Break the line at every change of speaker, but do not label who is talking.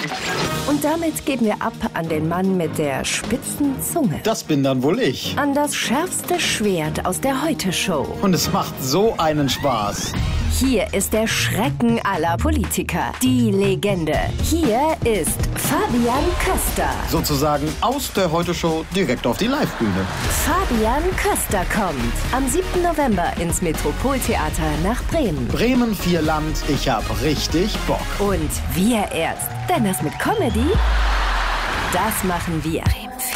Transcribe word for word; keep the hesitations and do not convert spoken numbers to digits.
Und damit geben wir ab an den Mann mit der spitzen Zunge.
Das bin dann wohl ich.
An das schärfste Schwert aus der Heute-Show.
Und es macht so einen Spaß.
Hier ist der Schrecken aller Politiker. Die Legende. Hier ist Fabian Köster.
Sozusagen aus der Heute-Show direkt auf die Live-Bühne.
Fabian Köster kommt am siebten November ins Metropoltheater nach Bremen.
Bremen, Vierland, ich hab richtig Bock.
Und wir erst. Denn das mit Comedy, das machen wir.